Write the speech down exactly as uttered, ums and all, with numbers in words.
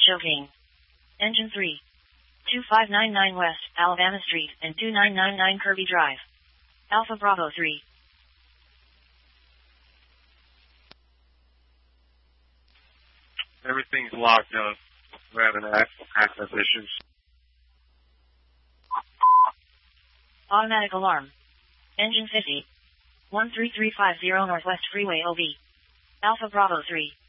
Choking. Engine three. two five nine nine West, Alabama Street, and two nine nine nine Kirby Drive. Alpha Bravo three. Everything's locked up. We're having access issues. Automatic alarm. Engine fifty. one three three five zero Northwest Freeway O B. Alpha Bravo three.